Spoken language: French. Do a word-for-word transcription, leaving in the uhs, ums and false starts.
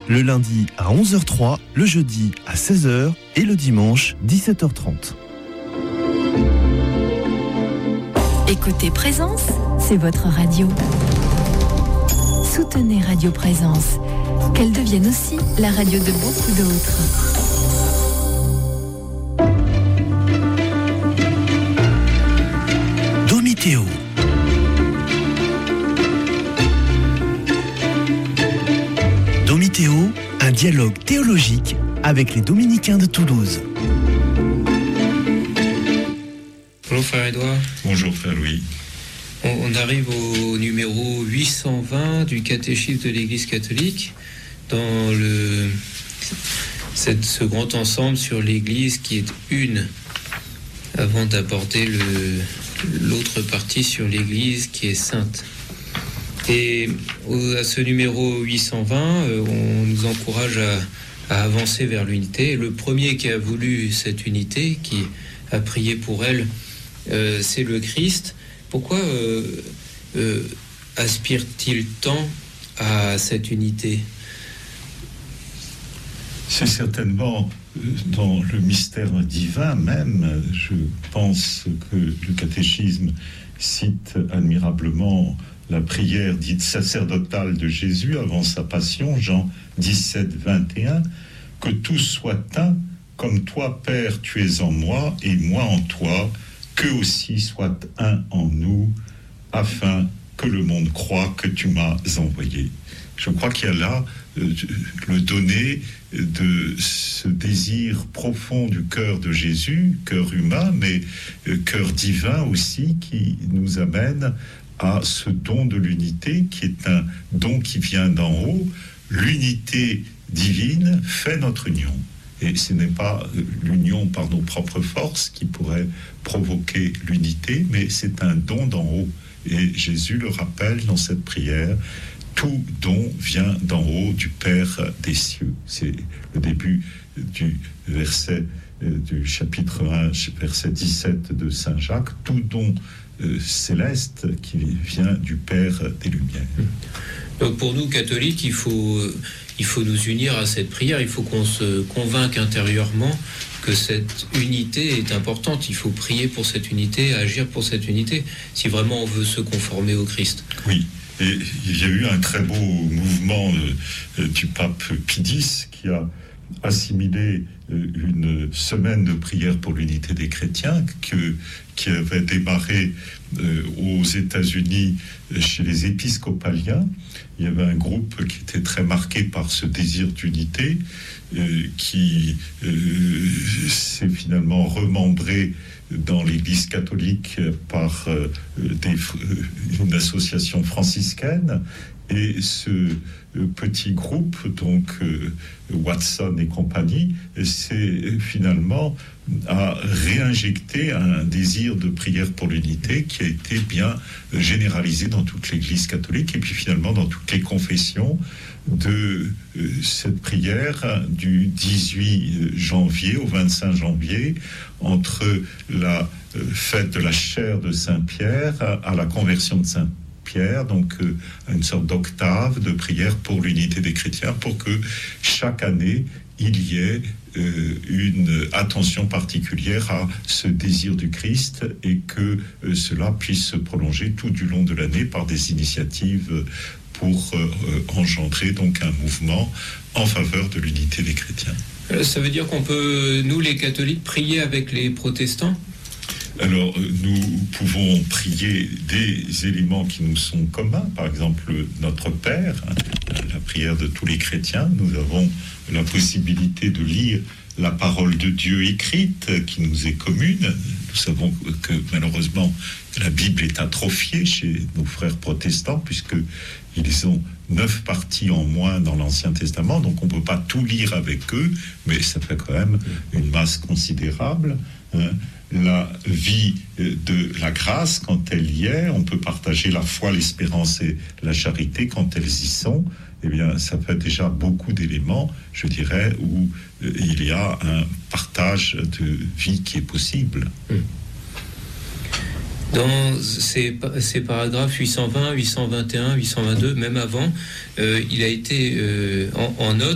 le lundi à onze heures trois, le jeudi à seize heures et le dimanche dix-sept heures trente. Écoutez Présence, c'est votre radio. Soutenez Radio Présence, qu'elle devienne aussi la radio de beaucoup d'autres. Domitéo. Domitéo, un dialogue théologique avec les dominicains de Toulouse. Bonjour frère Édouard. Bonjour frère Louis. On, on arrive au numéro huit cent vingt du catéchisme de l'Église catholique, dans le, cette, ce grand ensemble sur l'Église qui est une, avant d'aborder le, l'autre partie sur l'Église qui est sainte. Et au, à ce numéro huit cent vingt, euh, on nous encourage à, à avancer vers l'unité. Et le premier qui a voulu cette unité, qui a prié pour elle, euh, c'est le Christ. Pourquoi euh, euh, aspire-t-il tant à cette unité ? C'est certainement dans le mystère divin même. Je pense que le catéchisme cite admirablement la prière dite sacerdotale de Jésus avant sa passion, Jean dix-sept, vingt et un, « Que tous soient un, comme toi, Père, tu es en moi, et moi en toi, qu'eux aussi soient un en nous, afin que le monde croie que tu m'as envoyé. » Je crois qu'il y a là euh, le donné de ce désir profond du cœur de Jésus, cœur humain, mais euh, cœur divin aussi, qui nous amène à ce don de l'unité, qui est un don qui vient d'en haut. L'unité divine fait notre union. Et ce n'est pas l'union par nos propres forces qui pourrait provoquer l'unité, mais c'est un don d'en haut. Et Jésus le rappelle dans cette prière, tout don vient d'en haut du Père des cieux. C'est le début du verset du chapitre un, verset dix-sept de Saint Jacques. Tout don euh, céleste qui vient du Père des Lumières. Donc pour nous catholiques, il faut, il faut nous unir à cette prière. Il faut qu'on se convainque intérieurement que cette unité est importante. Il faut prier pour cette unité, agir pour cette unité, si vraiment on veut se conformer au Christ. Oui. Et il y a eu un très beau mouvement euh, du pape Pie X qui a assimilé euh, une semaine de prière pour l'unité des chrétiens que, qui avait démarré euh, aux États-Unis chez les épiscopaliens. Il y avait un groupe qui était très marqué par ce désir d'unité euh, qui euh, s'est finalement remembré dans l'Église catholique par euh, des, une association franciscaine. Et ce euh, petit groupe, donc euh, Watson et compagnie, c'est finalement a réinjecté un désir de prière pour l'unité qui a été bien généralisé dans toute l'Église catholique et puis finalement dans toutes les confessions de euh, cette prière du dix-huit janvier au vingt-cinq janvier, entre la euh, fête de la chaire de Saint-Pierre à, à la conversion de Saint-Pierre, donc euh, une sorte d'octave de prière pour l'unité des chrétiens, pour que chaque année il y ait euh, une attention particulière à ce désir du Christ et que euh, cela puisse se prolonger tout du long de l'année par des initiatives euh, pour euh, engendrer donc un mouvement en faveur de l'unité des chrétiens. Ça veut dire qu'on peut, nous les catholiques, prier avec les protestants ? Alors, nous pouvons prier des éléments qui nous sont communs, par exemple notre Père, hein, la prière de tous les chrétiens. Nous avons la possibilité de lire la parole de Dieu écrite qui nous est commune. Nous savons que malheureusement la Bible est atrophiée chez nos frères protestants puisqu'ils ont neuf parties en moins dans l'Ancien Testament, donc on ne peut pas tout lire avec eux, mais ça fait quand même une masse considérable. Hein. La vie de la grâce, quand elle y est, on peut partager la foi, l'espérance et la charité quand elles y sont. Eh bien, ça fait déjà beaucoup d'éléments, je dirais, où euh, il y a un partage de vie qui est possible. Dans ces, ces paragraphes huit cent vingt, huit cent vingt et un, huit cent vingt-deux, même avant, euh, il a été euh, en, en note